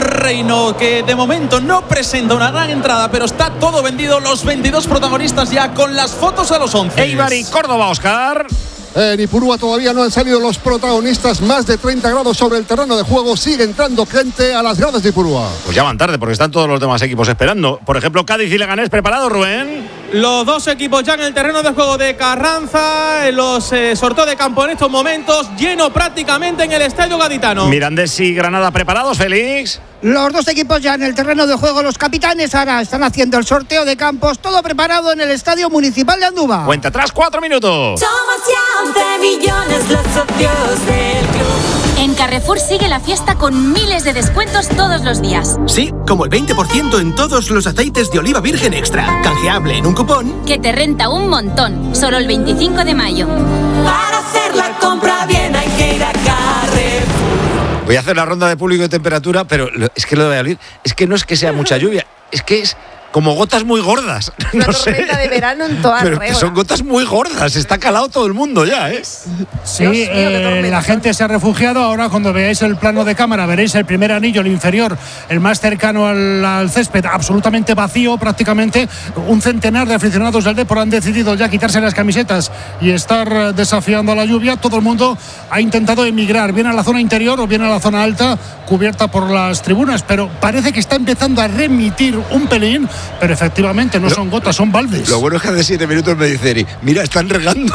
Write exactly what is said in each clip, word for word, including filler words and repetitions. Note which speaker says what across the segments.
Speaker 1: Reino, que de momento no presenta una gran entrada, pero está todo vendido. Los veintidós protagonistas ya con las fotos a los once.
Speaker 2: Eibar y Córdoba, Óscar.
Speaker 3: En Ipurúa todavía no han salido los protagonistas. Más de treinta grados sobre el terreno de juego. Sigue entrando gente a las gradas de Ipurúa.
Speaker 2: Pues ya van tarde porque están todos los demás equipos esperando. Por ejemplo, Cádiz y Leganés preparados, Rubén.
Speaker 4: Los dos equipos ya en el terreno de juego de Carranza. Los eh, sorteos de campo en estos momentos. Lleno prácticamente en el estadio gaditano.
Speaker 2: Mirandés y Granada preparados, Félix.
Speaker 5: Los dos equipos ya en el terreno de juego. Los capitanes ahora están haciendo el sorteo de campos. Todo preparado en el Estadio Municipal de Andúba.
Speaker 2: Cuenta atrás, cuatro minutos.
Speaker 6: Somos ya once millones los socios del club.
Speaker 7: En Carrefour sigue la fiesta con miles de descuentos todos los días.
Speaker 8: Sí, como el veinte por ciento en todos los aceites de oliva virgen extra. Canjeable en un cupón
Speaker 7: que te renta un montón. Solo el veinticinco de mayo.
Speaker 6: Para hacer la compra bien hay que ir a Carrefour.
Speaker 2: Voy a hacer la ronda de público de temperatura, pero es que lo de Valladolid es que no es que sea mucha lluvia, es que es como gotas muy gordas.
Speaker 9: Una
Speaker 2: no
Speaker 9: tormenta
Speaker 2: sé.
Speaker 9: de verano en toda
Speaker 2: Pero
Speaker 9: regla.
Speaker 2: que son gotas muy gordas, está calado todo el mundo ya, ¿eh?
Speaker 10: Sí, eh, la gente se ha refugiado. Ahora cuando veáis el plano de cámara veréis el primer anillo, el inferior, el más cercano al, al césped, absolutamente vacío prácticamente. Un centenar de aficionados del Depor han decidido ya quitarse las camisetas y estar desafiando a la lluvia. Todo el mundo ha intentado emigrar, bien a la zona interior o bien a la zona alta, cubierta por las tribunas, pero parece que está empezando a remitir un pelín. Pero efectivamente no lo, son gotas, son baldes.
Speaker 2: Lo bueno es que hace siete minutos me dice Eri, mira, están regando.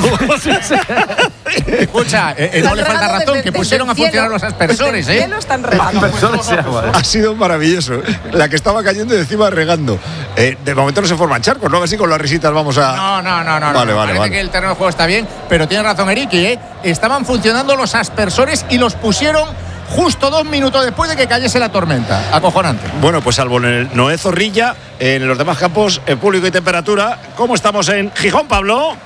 Speaker 11: Escucha, eh, eh, no le falta razón, desde, que pusieron a funcionar los aspersores, ¿eh?
Speaker 9: Están regando.
Speaker 2: Ha sido maravilloso. La que estaba cayendo y encima regando. Eh, de momento no se forman charcos, ¿no? A ver si con las risitas vamos a.
Speaker 11: No, no, no, no.
Speaker 2: Vale,
Speaker 11: no.
Speaker 2: vale,
Speaker 11: Parece
Speaker 2: vale.
Speaker 11: que el terreno de juego está bien, pero tiene razón Eriki, ¿eh? Estaban funcionando los aspersores y los pusieron justo dos minutos después de que cayese la tormenta. Acojonante.
Speaker 2: Bueno, pues salvo en el Noé Zorrilla, en los demás campos, en público y temperatura. ¿Cómo estamos en Gijón, Pablo?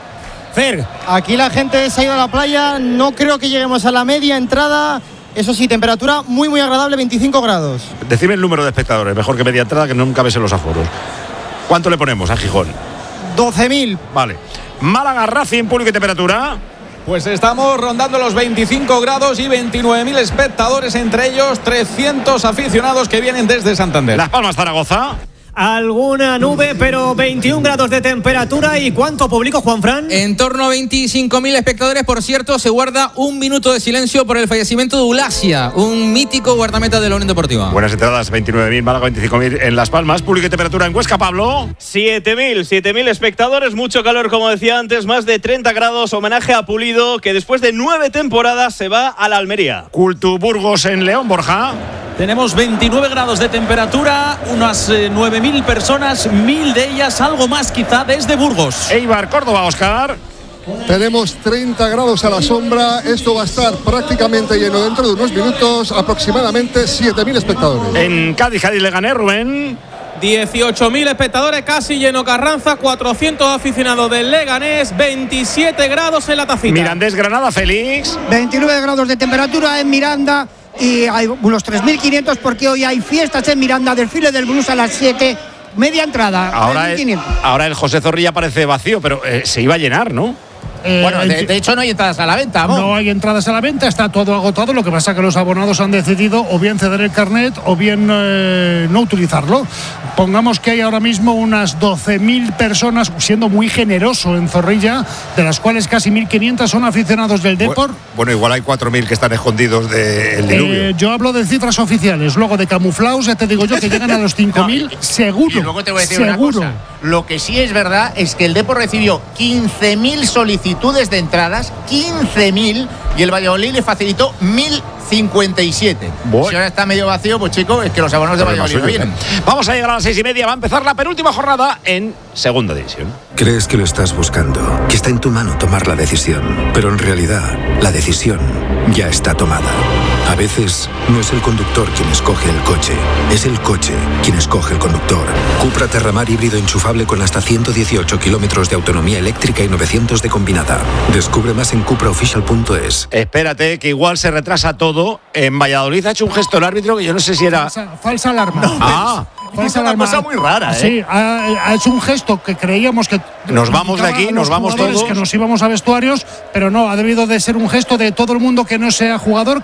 Speaker 12: Fer, aquí la gente se ha ido a la playa. No creo que lleguemos a la media entrada. Eso sí, temperatura muy, muy agradable, veinticinco grados.
Speaker 2: Decime el número de espectadores, mejor que media entrada, que nunca ves en los aforos. ¿Cuánto le ponemos a Gijón?
Speaker 12: doce mil.
Speaker 2: Vale. Málaga, Racing, público y temperatura.
Speaker 1: Pues estamos rondando los veinticinco grados y veintinueve mil espectadores, entre ellos trescientos aficionados que vienen desde Santander.
Speaker 2: Las Palmas, Zaragoza.
Speaker 13: Alguna nube, pero veintiún grados de temperatura. ¿Y cuánto público, Juanfran?
Speaker 14: En torno a veinticinco mil espectadores. Por cierto, se guarda un minuto de silencio por el fallecimiento de Ulasia, un mítico guardameta de la Unión Deportiva.
Speaker 2: Buenas entradas, veintinueve mil, Málaga, veinticinco mil en Las Palmas. Público y temperatura en Huesca, Pablo.
Speaker 4: siete mil, siete mil espectadores, mucho calor, como decía antes, más de treinta grados. Homenaje a Pulido, que después de nueve temporadas se va a la Almería.
Speaker 2: Cultu Burgos en León, Borja.
Speaker 1: Tenemos veintinueve grados de temperatura, unas eh, nueve mil personas, mil de ellas, algo más quizá, desde Burgos.
Speaker 2: Eibar, Córdoba, Óscar.
Speaker 3: Tenemos treinta grados a la sombra. Esto va a estar prácticamente lleno dentro de unos minutos. Aproximadamente siete mil espectadores.
Speaker 2: En Cádiz, Cádiz, Leganés, Rubén.
Speaker 4: dieciocho mil espectadores, casi lleno Carranza, cuatrocientos aficionados del Leganés, veintisiete grados en la Tacita.
Speaker 2: Mirandés, Granada, Félix.
Speaker 5: veintinueve grados de temperatura en Miranda. Y hay unos tres mil quinientos porque hoy hay fiestas en Miranda, desfile del blues a las siete, media entrada.
Speaker 2: Ahora el, ahora el José Zorrilla parece vacío, pero eh, se iba a llenar, ¿no?
Speaker 11: Eh, bueno, de, de hecho no hay entradas a la venta, ¿no?
Speaker 10: No hay entradas a la venta, está todo agotado. Lo que pasa es que los abonados han decidido o bien ceder el carnet o bien eh, no utilizarlo. Pongamos que hay ahora mismo unas doce mil personas, siendo muy generoso en Zorrilla, de las cuales casi mil quinientas son aficionados del Depor.
Speaker 2: Bueno, bueno, igual hay cuatro mil que están escondidos del diluvio.
Speaker 10: Eh, yo hablo de cifras oficiales, luego de camuflados, ya te digo yo que llegan a los cinco mil, no, seguro.
Speaker 11: Y luego te voy a decir
Speaker 10: seguro.
Speaker 11: una cosa. Lo que sí es verdad es que el Depor recibió quince mil solicitudes de entradas, quince mil, y el Valladolid le facilitó mil cincuenta y siete. Bueno. Si ahora está medio vacío, pues chicos, es que los abonos de Valladolid no vienen.
Speaker 2: Vamos a llegar a las seis y media, va a empezar la penúltima jornada en segunda división.
Speaker 15: Crees que lo estás buscando, que está en tu mano tomar la decisión, pero en realidad la decisión ya está tomada. A veces no es el conductor quien escoge el coche, es el coche quien escoge el conductor. Cupra Terramar híbrido enchufable con hasta ciento dieciocho kilómetros de autonomía eléctrica y novecientos de combinada. Descubre más en cupra oficial punto es.
Speaker 2: Espérate, que igual se retrasa todo. En Valladolid ha hecho un gesto el árbitro que yo no sé si era...
Speaker 10: Falsa, falsa alarma.
Speaker 2: No, ah.
Speaker 10: Falsa
Speaker 11: es una
Speaker 10: alarma.
Speaker 11: cosa muy rara, ¿eh?
Speaker 10: Sí, ha, ha hecho un gesto que creíamos que...
Speaker 2: Nos vamos de aquí, nos vamos todos.
Speaker 10: Que nos íbamos a vestuarios, pero no, ha debido de ser un gesto de todo el mundo que no sea jugador, que salga del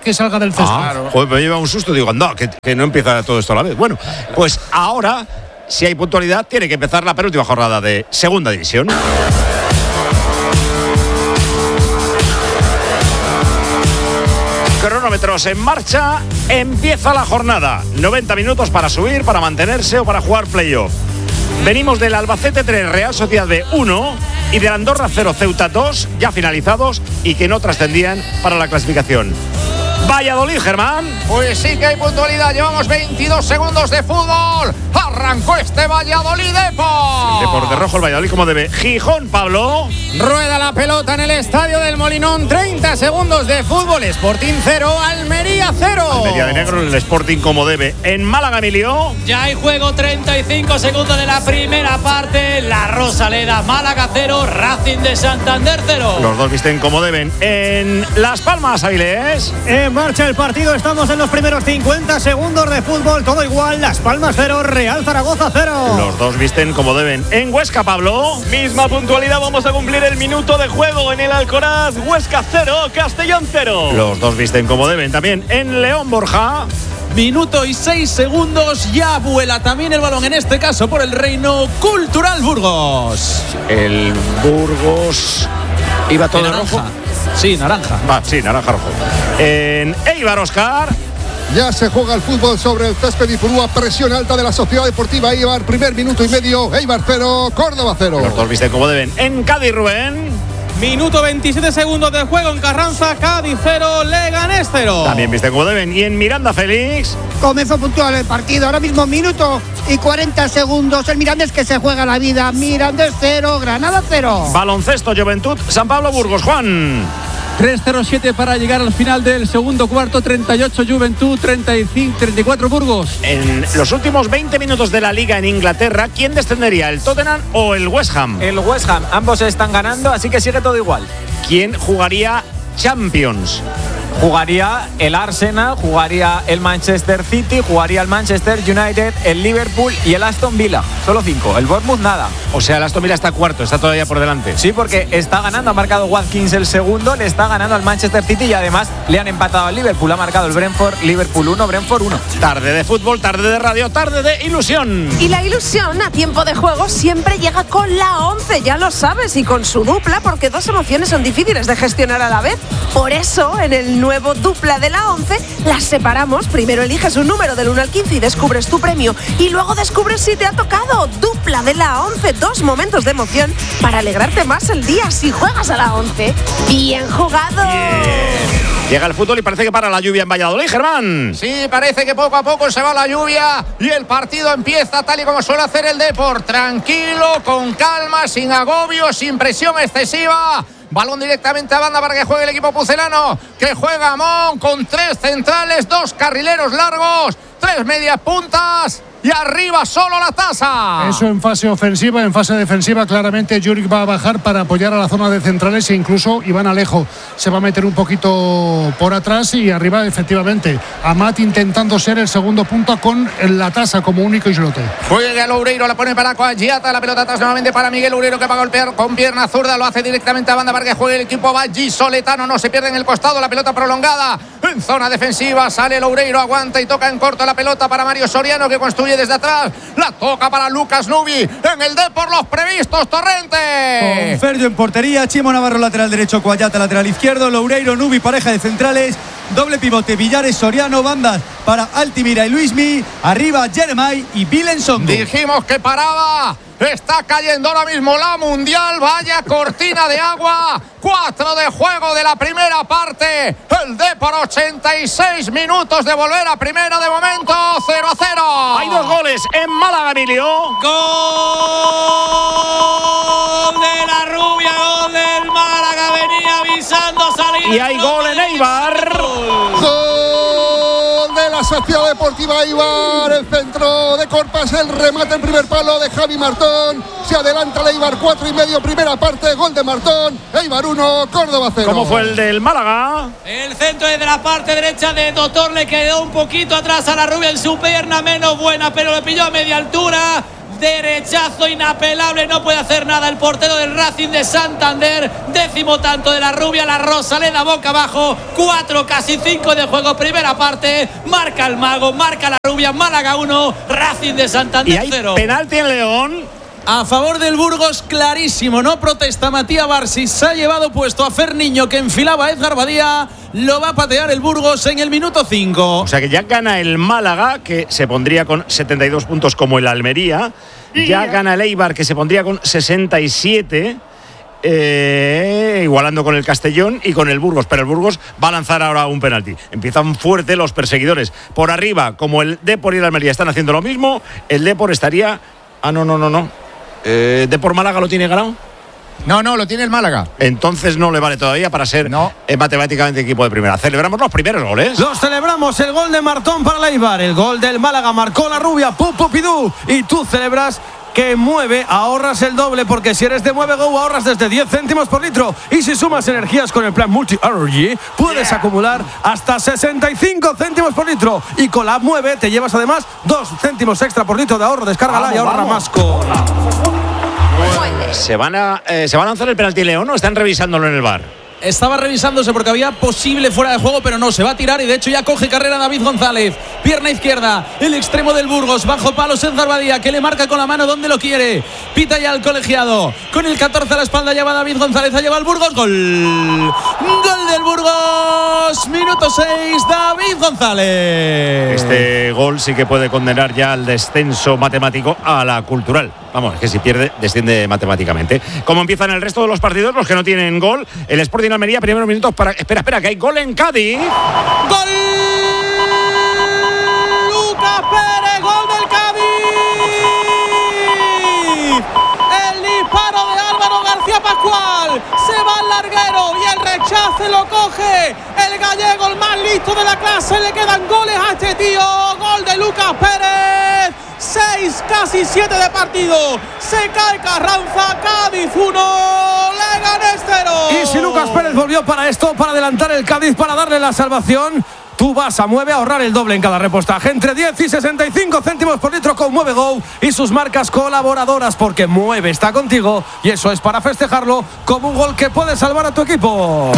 Speaker 10: del césped.
Speaker 2: Ah, joder, me lleva un susto, digo, anda, que, que no empieza todo esto a la vez. Bueno, pues ahora, si hay puntualidad, tiene que empezar la penúltima jornada de Segunda División. Cronómetros en marcha, empieza la jornada. noventa minutos para subir, para mantenerse o para jugar playoff. Venimos del Albacete tres, Real Sociedad B uno y del Andorra cero, Ceuta dos, ya finalizados y que no trascendían para la clasificación. Valladolid, Germán.
Speaker 11: Pues sí que hay puntualidad, llevamos veintidós segundos de fútbol. Arrancó este Valladolid Depor.
Speaker 2: Depor de rojo, el Valladolid como debe. Gijón, Pablo.
Speaker 9: Rueda la pelota en el estadio del Molinón, treinta segundos de fútbol. Sporting cero, Almería cero.
Speaker 2: Almería de negro, el Sporting como debe. En Málaga, Emilio.
Speaker 16: Ya hay juego, treinta y cinco segundos de la primera parte. La Rosaleda, Málaga cero, Racing de Santander cero.
Speaker 2: Los dos visten como deben. En Las Palmas, Avilés.
Speaker 13: En marcha el partido, estamos en los primeros cincuenta segundos de fútbol, todo igual. Las Palmas cero, Real Zaragoza cero.
Speaker 2: Los dos visten como deben. En Huesca, Pablo.
Speaker 4: Misma puntualidad, vamos a cumplir el minuto de juego en el Alcoraz. Huesca cero, Castellón cero.
Speaker 2: Los dos visten como deben. También en León, Borja.
Speaker 1: Minuto y seis segundos, ya vuela también el balón, en este caso por el Reino Cultural Burgos.
Speaker 2: El Burgos iba todo de rojo.
Speaker 1: Sí, naranja.
Speaker 2: Va, sí, naranja rojo. En Eibar, Oscar.
Speaker 3: Ya se juega el fútbol sobre el césped y Ipurúa, presión alta de la Sociedad Deportiva Eibar, primer minuto y medio, Eibar cero, Córdoba cero.
Speaker 2: Los dos visten como deben. En Cádiz, Rubén.
Speaker 1: Minuto veintisiete segundos de juego en Carranza, Cádiz cero, Leganés cero.
Speaker 2: También visten como deben. Y en Miranda, Félix.
Speaker 5: Comienzo puntual el partido, ahora mismo minuto y cuarenta segundos. El Mirandés que se juega la vida, Mirandés cero, Granada cero.
Speaker 2: Baloncesto, Juventud, San Pablo, Burgos, Juan.
Speaker 17: tres cero siete para llegar al final del segundo cuarto, treinta y ocho Juventud, treinta y cinco, treinta y cuatro Burgos.
Speaker 2: En los últimos veinte minutos de la Liga en Inglaterra, ¿quién descendería, el Tottenham o el West Ham?
Speaker 18: El West Ham, ambos están ganando, así que sigue todo igual.
Speaker 2: ¿Quién jugaría Champions?
Speaker 18: Jugaría el Arsenal, jugaría el Manchester City, jugaría el Manchester United, el Liverpool y el Aston Villa. Solo cinco. El Bournemouth nada.
Speaker 2: O sea, el Aston Villa está cuarto, está todavía por delante.
Speaker 18: Sí, porque está ganando, ha marcado Watkins el segundo, le está ganando al Manchester City y además le han empatado al Liverpool. Ha marcado el Brentford, Liverpool uno, Brentford uno.
Speaker 2: Tarde de fútbol, tarde de radio, tarde de ilusión.
Speaker 19: Y la ilusión a tiempo de juego siempre llega con la once, ya lo sabes, y con su dupla, porque dos emociones son difíciles de gestionar a la vez. Por eso, en el nuevo dupla de la once, las separamos. Primero eliges un número del uno al quince y descubres tu premio. Y luego descubres si te ha tocado. Dupla de la once, dos momentos de emoción para alegrarte más el día si juegas a la once. ¡Bien jugado!
Speaker 2: Bien. Llega el fútbol y parece que para la lluvia en Valladolid, Germán.
Speaker 11: Sí, parece que poco a poco se va la lluvia y el partido empieza tal y como suele hacer el Depor. Tranquilo, con calma, sin agobio, sin presión excesiva. Balón directamente a banda para que juegue el equipo pucelano, que juega Mon con tres centrales, dos carrileros largos, tres medias puntas y arriba solo la tasa.
Speaker 10: Eso en fase ofensiva. En fase defensiva claramente Juric va a bajar para apoyar a la zona de centrales e incluso Iván Alejo se va a meter un poquito por atrás y arriba efectivamente Amat intentando ser el segundo punta con la tasa como único islote.
Speaker 11: Juega Loureiro, la pone para Coagiata, la pelota atrás nuevamente para Miguel Loureiro, que va a golpear con pierna zurda, lo hace directamente a banda para que juegue el equipo vallisoletano. No se pierde en el costado, la pelota prolongada en zona defensiva, sale Loureiro, aguanta y toca en corto la pelota para Mario Soriano, que construye desde atrás, la toca para Lucas Nubi, en el D por los previstos, Torrente.
Speaker 20: Con Ferdio en portería, Chimo Navarro lateral derecho, Coagiata lateral izquierdo, Loureiro, Nubi, pareja de centrales, doble pivote, Villares, Soriano, bandas para Altimira y Luismi, arriba Jeremai y Vilensongo.
Speaker 11: Dijimos que paraba. Está cayendo ahora mismo la Mundial. Vaya cortina de agua. Cuatro de juego de la primera parte. El Depor, ochenta y seis minutos de volver a primera de momento. cero a cero.
Speaker 2: Hay dos goles en Málaga, Emilio.
Speaker 16: Gol de la Rubia, gol del Málaga. Venía avisando salir.
Speaker 2: Y hay gol en Eibar.
Speaker 3: Gol de la Sociedad Deportiva Eibar. El centro de Corpas, el remate en primer palo de Javi Martón. Se adelanta el Eibar, cuatro y medio, primera parte, gol de Martón. Eibar uno, Córdoba cero.
Speaker 2: ¿Cómo fue el del Málaga?
Speaker 16: El centro desde la parte derecha de Doctor, le quedó un poquito atrás a la Rubia en su pierna menos buena, pero le pilló a media altura. derechazo inapelable, no puede hacer nada el portero del Racing de Santander. Décimo tanto de la rubia, la Rosaleda boca abajo. Cuatro, casi cinco de juego, primera parte. Marca el mago, marca la rubia. Málaga uno, Racing de Santander cero.
Speaker 2: Penalti en León.
Speaker 1: A favor del Burgos, clarísimo. No protesta Matías Barsi. Se ha llevado puesto a Ferniño, que enfilaba a Edgar Badía. Lo va a patear el Burgos en el minuto cinco.
Speaker 2: O sea que ya gana el Málaga, que se pondría con setenta y dos puntos como el Almería. Ya gana el Eibar, que se pondría con sesenta y siete. Eh, igualando con el Castellón y con el Burgos, pero el Burgos va a lanzar ahora un penalti. Empiezan fuerte los perseguidores. Por arriba, como el Depor y el Almería están haciendo lo mismo, el Depor estaría... Ah, no, no, no, no. Eh, ¿Depor Málaga lo tiene ganado?
Speaker 11: No, no, lo tiene el Málaga.
Speaker 2: Entonces no le vale todavía para ser no. eh, matemáticamente equipo de primera. Celebramos los primeros goles.
Speaker 21: Los celebramos, el gol de Martón para el Eibar, el gol del Málaga marcó la rubia Pupo Pidú, y tú celebras que Mueve, ahorras el doble, porque si eres de Mueve Go ahorras desde diez céntimos por litro, y si sumas energías con el plan Multi Energy puedes yeah. acumular hasta sesenta y cinco céntimos por litro, y con la Mueve te llevas además dos céntimos extra por litro de ahorro. Descárgala vamos, y ahorra vamos. más con...
Speaker 2: ¿Se van a, eh, ¿Se va a lanzar el penalti León o están revisándolo en el V A R?
Speaker 1: Estaba revisándose porque había posible fuera de juego, pero no, se va a tirar y de hecho ya coge carrera David González. Pierna izquierda, el extremo del Burgos, bajo palos Edgar Badía, que le marca con la mano donde lo quiere. Pita ya el colegiado. Con el catorce a la espalda lleva David González, lleva el Burgos. Gol. Gol del Burgos. Minuto seis, David González.
Speaker 2: Este gol sí que puede condenar ya al descenso matemático a la Cultural. Vamos, es que si pierde, desciende matemáticamente. Como empiezan el resto de los partidos, los que no tienen gol, el Sporting Almería, primeros minutos para... Espera, espera, que hay gol en Cádiz.
Speaker 21: ¡Gol! ¡Lucas Pérez, gol del Cádiz! El disparo de Álvaro García Pascual. Se va al larguero y el rechace lo coge el gallego, el más listo de la clase. Le quedan goles a este tío. Gol de Lucas Pérez. Seis, casi siete de partido. Se cae Carranza. Cádiz uno, Leganés cero. Y si Lucas Pérez volvió para esto, para adelantar el Cádiz, para darle la salvación, tú vas a Mueve a ahorrar el doble en cada repostaje, entre diez y sesenta y cinco céntimos por litro con Mueve Go y sus marcas colaboradoras, porque Mueve está contigo y eso es para festejarlo como un gol que puede salvar a tu equipo.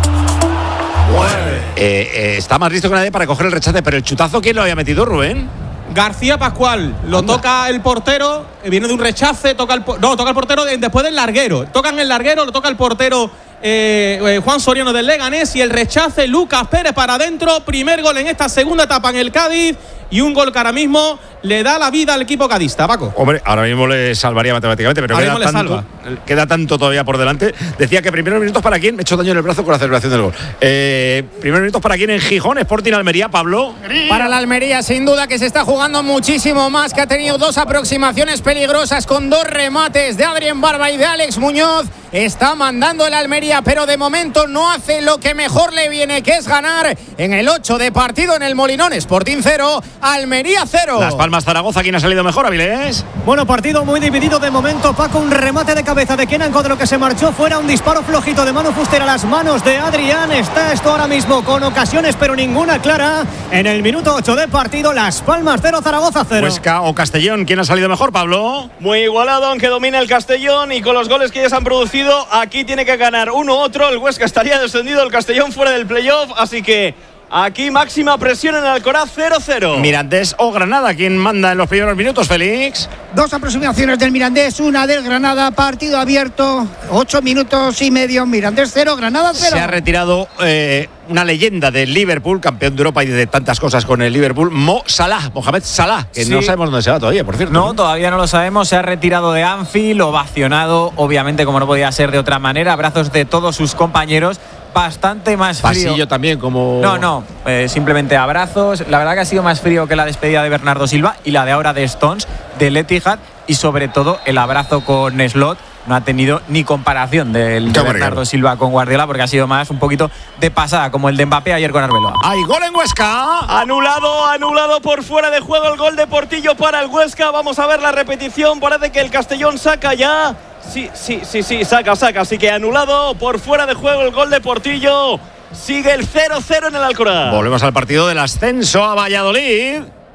Speaker 2: Eh, eh, está más listo que nadie para coger el rechace, pero el chutazo, ¿quién lo había metido, Rubén?
Speaker 21: García Pascual, lo Anda. toca el portero, viene de un rechace, toca el, no, toca el portero después del larguero, tocan el larguero, lo toca el portero eh, eh, Juan Soriano del Leganés, y el rechace Lucas Pérez para adentro. Primer gol en esta segunda etapa en el Cádiz, y un gol que ahora mismo le da la vida al equipo cadista, Paco.
Speaker 2: Hombre, ahora mismo le salvaría matemáticamente, pero queda tanto, queda tanto todavía por delante. Decía que primeros minutos para quién, me he hecho daño en el brazo con la celebración del gol. Eh, primeros minutos para quién en Gijón, Sporting Almería, Pablo.
Speaker 9: Para la Almería, sin duda, que se está jugando muchísimo más, que ha tenido dos aproximaciones peligrosas con dos remates de Adrián Barba y de Alex Muñoz. Está mandando el Almería, pero de momento no hace lo que mejor le viene, que es ganar en el ocho de partido en el Molinón. Sporting cero, Almería cero.
Speaker 2: Las Palmas Zaragoza, ¿quién ha salido mejor, Avilés?
Speaker 13: Bueno, partido muy dividido de momento, Paco. Un remate de cabeza de Kenan contra lo que se marchó fuera, un disparo flojito de Manu Fuster a las manos de Adrián. Está esto ahora mismo con ocasiones, pero ninguna clara. En el minuto ocho de partido, Las Palmas cero, Zaragoza cero.
Speaker 2: Huesca o Castellón, ¿quién ha salido mejor, Pablo?
Speaker 4: Muy igualado, aunque domina el Castellón, y con los goles que ya se han producido, aquí tiene que ganar uno u otro. El Huesca estaría descendido, el Castellón fuera del playoff, así que aquí máxima presión en Alcoraz, cero cero.
Speaker 2: Mirandés o Granada, ¿quién manda en los primeros minutos, Félix?
Speaker 5: Dos aproximaciones del Mirandés, una del Granada, partido abierto, ocho minutos y medio, Mirandés cero, Granada cero.
Speaker 2: Se ha retirado eh, una leyenda del Liverpool, campeón de Europa y de tantas cosas con el Liverpool, Mo Salah, Mohamed Salah, que sí. No sabemos dónde se va todavía, por cierto.
Speaker 18: No, todavía no lo sabemos, se ha retirado de Anfield, ovacionado, obviamente, como no podía ser de otra manera, abrazos de todos sus compañeros. Bastante más frío.
Speaker 2: Pasillo también, como...
Speaker 18: No, no, eh, simplemente abrazos. La verdad que ha sido más frío que la despedida de Bernardo Silva y la de ahora de Stones, del Etihad, y sobre todo el abrazo con Slot. No ha tenido ni comparación del de Bernardo Silva con Guardiola, porque ha sido más un poquito de pasada, como el de Mbappé ayer con Arbeloa.
Speaker 2: ¡Hay gol en Huesca!
Speaker 4: Anulado, anulado por fuera de juego el gol de Portillo para el Huesca. Vamos a ver la repetición. Parece que el Castellón saca ya. Sí, sí, sí, sí, saca, saca. Así que anulado por fuera de juego el gol de Portillo. Sigue el cero cero en el Alcoraz.
Speaker 2: Volvemos al partido del ascenso a Valladolid.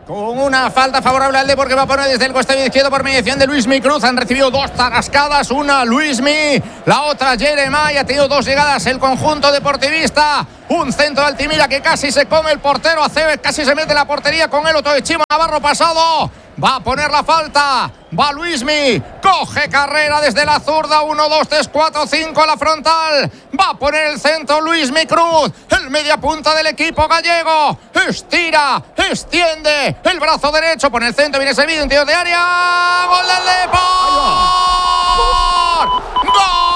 Speaker 11: Con una falta favorable al Depor que va a poner desde el costado izquierdo por mediación de Luismi Cruz. Han recibido dos tarascadas, una Luismi, la otra Jeremai. Ha tenido dos llegadas el conjunto deportivista. Un centro de Altimira que casi se come el portero. Aceves casi se mete en la portería con el otro de Chimo Navarro pasado. Va a poner la falta. Va Luismi. Coge carrera desde la zurda. uno, dos, tres, cuatro, cinco a la frontal. Va a poner el centro Luismi Cruz. El media punta del equipo gallego. Estira, extiende el brazo derecho. Pone el centro. Viene servido. Interior de área. Gol del Depor. ¡Gol!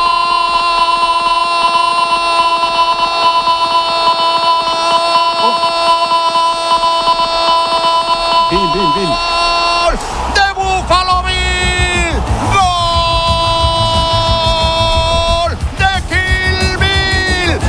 Speaker 20: Bill, Bill, Bill.
Speaker 11: De Buffalo Bill. Gol de Kill Bill.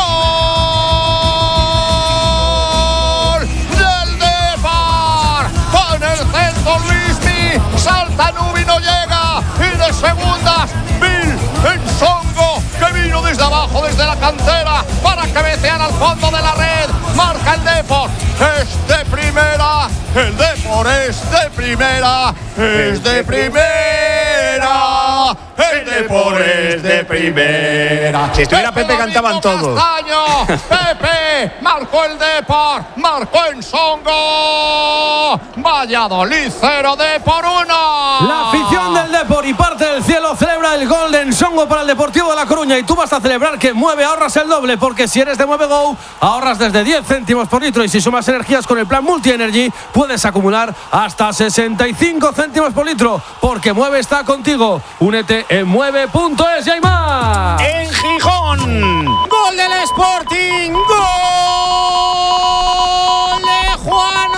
Speaker 11: Gol del Depor. Con el centro Luismi. Salta Nubi, no llega. Y de segundas Bill Ensongo, que vino desde abajo, desde la cantera, para cabecear al fondo de la red. Marca el Depor. Es de primera. El Depor es de primera. Es de primera. El Depor es de primera.
Speaker 2: Si estuviera Pepe, cantaban todos.
Speaker 11: Castaño. Pepe marcó el Depor. Marcó Ensongo. Valladolid cero, Depor uno.
Speaker 21: La afición del Depor y parte del cielo celebra el gol de Ensongo para el Deportivo de La Coruña. Y tú vas a celebrar que Mueve ahorras el doble, porque si eres de Mueve Go ahorras desde diez céntimos por litro, y si sumas energías con el plan Multi Energy puedes acumular hasta sesenta y cinco céntimos por litro, porque Mueve está contigo. Únete en mueve punto es y hay más.
Speaker 2: En Gijón.
Speaker 9: Gol del Sporting. Gol de Juan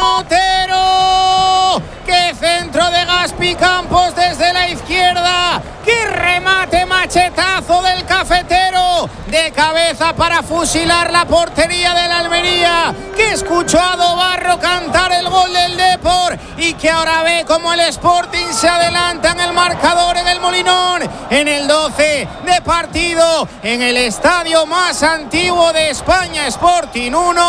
Speaker 9: Otero. ¡Qué centro de Gaspi Campos desde la izquierda! ¡Qué remate machetazo del cafetero! De cabeza para fusilar la portería del Almería, que escuchó a Dobarro cantar el gol del Depor y que ahora ve como el Sporting se adelanta en el marcador en el Molinón, en el doce de partido, en el estadio más antiguo de España. Sporting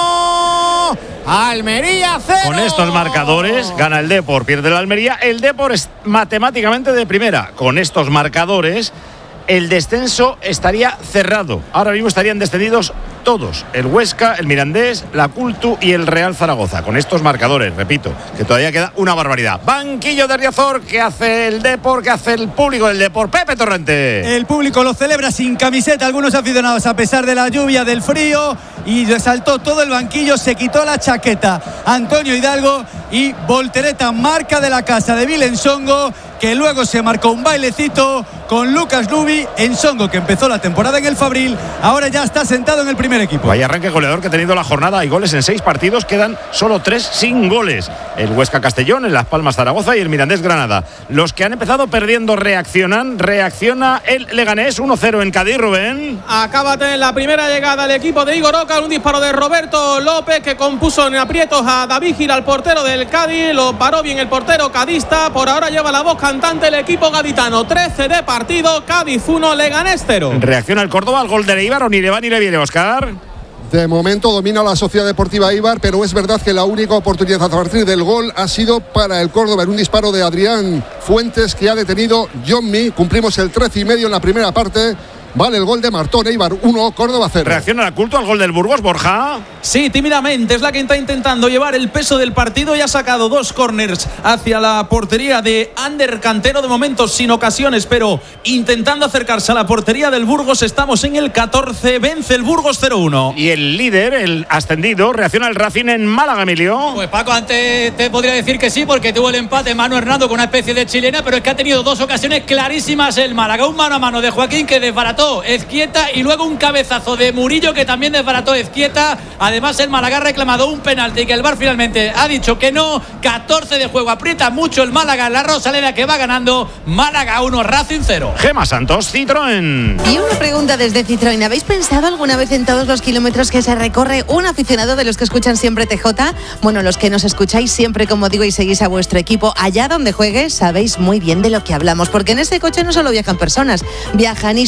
Speaker 9: uno, Almería cero.
Speaker 2: Con estos marcadores gana el Depor, pierde el Almería. El Depor es matemáticamente de primera. Con estos marcadores el descenso estaría cerrado. Ahora mismo estarían descendidos todos: el Huesca, el Mirandés, la Cultu y el Real Zaragoza. Con estos marcadores, repito, que todavía queda una barbaridad. Banquillo de Riazor, que hace el Depor, que hace el público del Depor. Pepe Torrente.
Speaker 20: El público lo celebra sin camiseta, algunos aficionados, a pesar de la lluvia, del frío, y resaltó todo el banquillo, se quitó la chaqueta Antonio Hidalgo, y voltereta, marca de la casa de Bill Ensongo, que luego se marcó un bailecito con Lucas Nubi. Ensongo, que empezó la temporada en el Fabril, ahora ya está sentado en el primer equipo.
Speaker 2: Vaya arranque goleador que ha tenido la jornada. Hay goles en seis partidos, quedan solo tres sin goles: el Huesca Castellón, el Las Palmas Zaragoza y el Mirandés Granada. Los que han empezado perdiendo reaccionan. Reacciona el Leganés uno cero en Cádiz. Rubén.
Speaker 21: Acaba de tener la primera llegada al equipo de Igor Oca, un disparo de Roberto López que compuso en aprietos a David Gil, al portero del Cádiz. Lo paró bien el portero cadista. Por ahora lleva la voz cantante el equipo gaditano. trece de partido, Cádiz uno, Leganés cero.
Speaker 2: Reacciona el Córdoba al gol de Eibar, o ni le va ni le viene, Óscar.
Speaker 3: De momento domina la Sociedad Deportiva Eibar, pero es verdad que la única oportunidad a partir del gol ha sido para el Córdoba, en un disparo de Adrián Fuentes, que ha detenido Johnny. Cumplimos el trece y medio en la primera parte. Vale el gol de Martón. Eibar uno, Córdoba cero.
Speaker 2: Reacciona la Culto al gol del Burgos, Borja.
Speaker 1: Sí, tímidamente es la que está intentando llevar el peso del partido y ha sacado dos córners hacia la portería de Ander Cantero, de momento sin ocasiones, pero intentando acercarse a la portería del Burgos. Estamos en el catorce, vence el Burgos cero uno.
Speaker 2: Y el líder, el ascendido, reacciona el Racing en Málaga, Emilio.
Speaker 16: Pues Paco, antes te podría decir que sí, porque tuvo el empate Manu Hernando con una especie de chilena, pero es que ha tenido dos ocasiones clarísimas el Málaga. Un mano a mano de Joaquín que desbarató Ezquieta, y luego un cabezazo de Murillo que también desbarató Ezquieta. Además el Málaga ha reclamado un penalti que el V A R finalmente ha dicho que no. catorce de juego, aprieta mucho el Málaga en la Rosaleda, que va ganando. Málaga uno, Racing cero.
Speaker 2: Gema Santos, Citroën.
Speaker 8: Y una pregunta desde Citroën: ¿habéis pensado alguna vez en todos los kilómetros que se recorre un aficionado de los que escuchan siempre T J? Bueno, los que nos escucháis siempre, como digo, y seguís a vuestro equipo allá donde juegue, sabéis muy bien de lo que hablamos, porque en ese coche no solo viajan personas, viajan historias,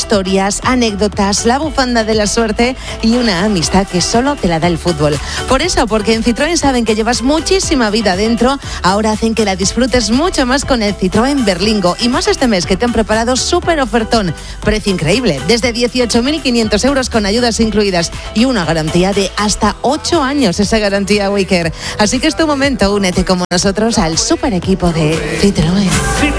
Speaker 8: risas, anécdotas, la bufanda de la suerte y una amistad que solo te la da el fútbol. Por eso, porque en Citroën saben que llevas muchísima vida dentro, ahora hacen que la disfrutes mucho más con el Citroën Berlingo. Y más este mes, que te han preparado súper ofertón. Precio increíble, desde dieciocho mil quinientos euros con ayudas incluidas y una garantía de hasta ocho años, esa garantía Wicker. Así que es tu momento, únete como nosotros al super equipo de Citroën.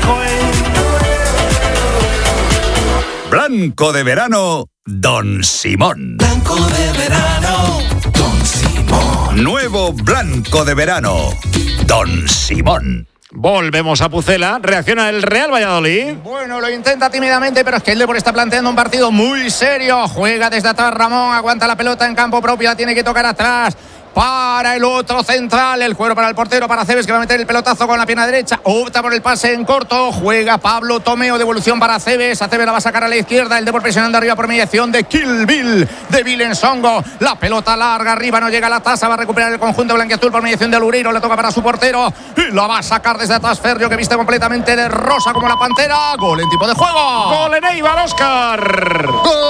Speaker 7: Blanco de verano, Don Simón.
Speaker 6: Blanco de verano, Don Simón.
Speaker 7: Nuevo Blanco de verano, Don Simón.
Speaker 2: Volvemos a Pucela. Reacciona el Real Valladolid.
Speaker 11: Bueno, lo intenta tímidamente, pero es que el Depor está planteando un partido muy serio. Juega desde atrás Ramón, aguanta la pelota en campo propio, la tiene que tocar atrás. Para el otro central, el cuero para el portero, para Cebes, que va a meter el pelotazo con la pierna derecha, opta por el pase en corto, juega Pablo Tomeo, devolución para Cebes, a Cebes la va a sacar a la izquierda, el Depor presionando arriba por mediación de Kill Bill, de Bill Nsongo, la pelota larga arriba, no llega a la tasa, va a recuperar el conjunto blanquiazul por mediación de Alureiro, le toca para su portero, y la va a sacar desde atrás Ferrio, que viste completamente de rosa como la pantera, gol en tipo de juego.
Speaker 2: Gol en Eibar, Óscar.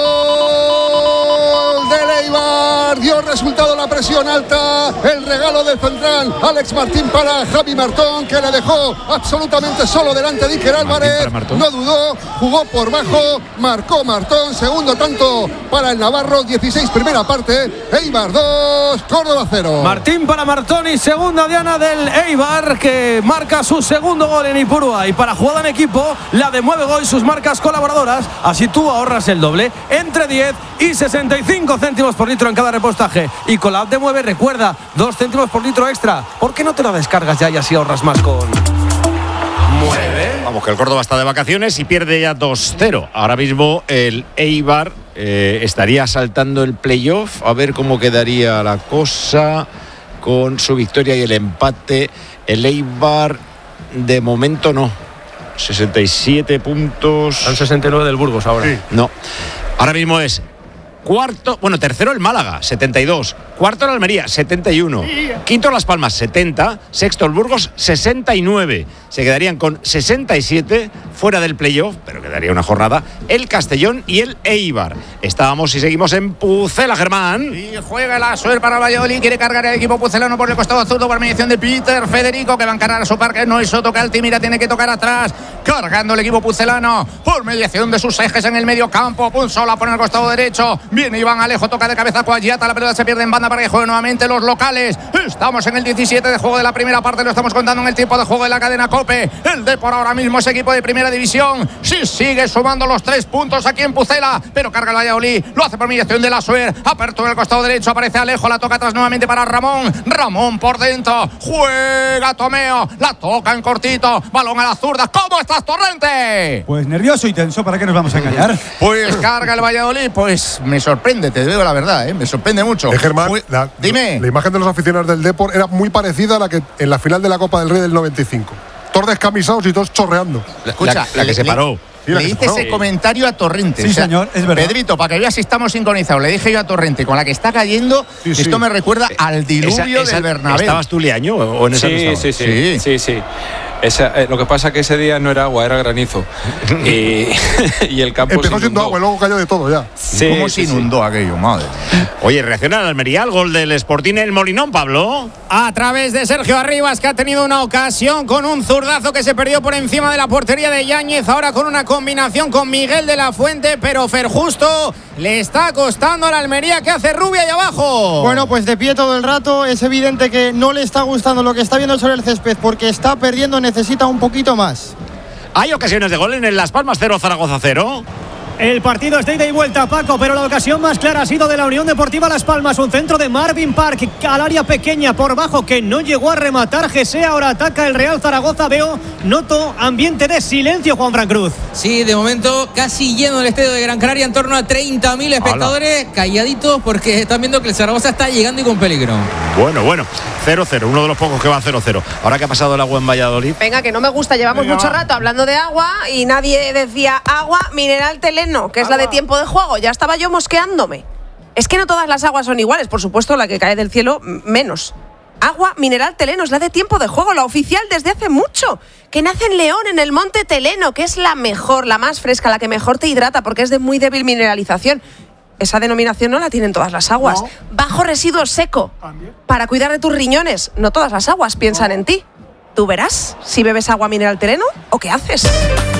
Speaker 3: Gol del Eibar, dio resultado la presión alta. El regalo del central Alex Martín para Javi Martón, que le dejó absolutamente solo delante de Iker Álvarez. No dudó, jugó por bajo, marcó Martón. Segundo tanto para el navarro, dieciséis primera parte. Eibar dos, Córdoba cero.
Speaker 21: Martín para Martón y segunda diana del Eibar, que marca su segundo gol en Ipurúa. Y para jugada en equipo, la de Mueve Gol, sus marcas colaboradoras. Así tú ahorras el doble, entre diez y sesenta y cinco céntimos por litro en cada repostaje. Y con la app de Mueve, recuerda, dos céntimos por litro extra. ¿Por qué no te la descargas ya y así ahorras más con Mueve?
Speaker 2: Vamos, que el Córdoba está de vacaciones y pierde ya dos cero. Ahora mismo el Eibar eh, estaría saltando el playoff. A ver cómo quedaría la cosa con su victoria y el empate. El Eibar de momento no. sesenta y siete puntos.
Speaker 21: Al sesenta y nueve del Burgos ahora. Sí.
Speaker 2: No. Ahora mismo es cuarto, bueno, tercero el Málaga, setenta y dos. Cuarto el Almería, setenta y uno. Quinto Las Palmas, setenta. Sexto el Burgos, sesenta y nueve. Se quedarían con sesenta y siete fuera del playoff, pero quedaría una jornada el Castellón y el Eibar. Estábamos y seguimos en Pucela, Germán.
Speaker 11: Y juega la suerte para Valladolid. Quiere cargar el equipo pucelano por el costado zurdo por mediación de Peter Federico, que va a encarar a su parque. No es Soto, que Altimira tiene que tocar atrás. Cargando el equipo pucelano por mediación de sus ejes en el medio campo. Punzola pone al costado derecho. Viene Iván Alejo, toca de cabeza Coagiata. La pelota se pierde en banda para que jueguen nuevamente los locales. Estamos en el diecisiete de juego de la primera parte. Lo estamos contando en el tiempo de juego de la cadena COPE. El Depor ahora mismo es equipo de primera división. Sí, sigue sumando los tres puntos aquí en Pucela, pero carga el Valladolid. Lo hace por mediación de la Suer. Apertura en el costado derecho. Aparece Alejo. La toca atrás nuevamente para Ramón. Ramón por dentro. Juega Tomeo. La toca en cortito. Balón a la zurda. ¿Cómo estás, Torrente?
Speaker 20: Pues nervioso y tenso. ¿Para qué nos vamos a engañar?
Speaker 11: Pues carga el Valladolid. Pues me sorprende, te digo la verdad, ¿eh? Me sorprende mucho.
Speaker 3: Eh, Germán,
Speaker 11: Muy...
Speaker 3: la,
Speaker 11: Dime.
Speaker 3: La imagen de los aficionados del Depor era muy parecida a la que en la final de la Copa del Rey del noventa y cinco. Todos descamisados y todos chorreando.
Speaker 11: Escucha,
Speaker 2: la, la que
Speaker 11: le,
Speaker 2: se paró.
Speaker 11: Le, sí, le hice ese comentario a Torrente.
Speaker 20: Sí, o sea, señor, es verdad.
Speaker 11: Pedrito, para que veas si estamos sincronizados, le dije yo a Torrente, con la que está cayendo, sí, sí. Esto me recuerda al diluvio esa, esa, del Bernabéu.
Speaker 2: ¿Estabas tú, Liaño, o en esa
Speaker 22: sí,
Speaker 2: no
Speaker 22: sí, sí, sí, sí, sí. Esa, eh, lo que pasa que ese día no era agua, era granizo. y, y el campo
Speaker 3: empezó siendo agua y luego cayó de todo ya.
Speaker 11: Sí, ¿cómo sí, se inundó sí. aquello, madre?
Speaker 2: Oye, reacciona al Almería, el gol del Sporting el Molinón, Pablo.
Speaker 9: A través de Sergio Arribas, que ha tenido una ocasión con un zurdazo que se perdió por encima de la portería de Yáñez. Ahora con una combinación con Miguel de la Fuente, pero Ferjusto le está costando a la Almería, que hace Rubia ahí abajo.
Speaker 12: Bueno, pues de pie todo el rato. Es evidente que no le está gustando lo que está viendo sobre el césped, porque está perdiendo, necesita un poquito más.
Speaker 2: Hay ocasiones de gol en el Las Palmas cero, Zaragoza cero.
Speaker 13: El partido es de ida y vuelta, Paco, pero la ocasión más clara ha sido de la Unión Deportiva Las Palmas. Un centro de Marvin Park al área pequeña por bajo que no llegó a rematar. Gese ahora ataca el Real Zaragoza. Veo, noto ambiente de silencio, Juan Fran Cruz.
Speaker 14: Sí, de momento casi lleno el estadio de Gran Canaria, en torno a treinta mil espectadores. Hola. Calladitos porque están viendo que el Zaragoza está llegando y con peligro.
Speaker 2: Bueno, bueno, cero cero, uno de los pocos que va cero cero. Ahora que ha pasado el agua en Valladolid.
Speaker 19: Venga, que no me gusta, llevamos Venga. mucho rato hablando de agua y nadie decía agua mineral Teleno, que es agua. La de tiempo de juego. Ya estaba yo mosqueándome. Es que no todas las aguas son iguales, por supuesto, la que cae del cielo menos. Agua mineral Teleno es la de tiempo de juego, la oficial desde hace mucho, que nace en León, en el Monte Teleno, que es la mejor, la más fresca, la que mejor te hidrata porque es de muy débil mineralización. Esa denominación no la tienen todas las aguas. No. Bajo residuo seco. ¿También? Para cuidar de tus riñones. No todas las aguas piensan no. en ti. Tú verás si bebes agua mineral Teleno o qué haces.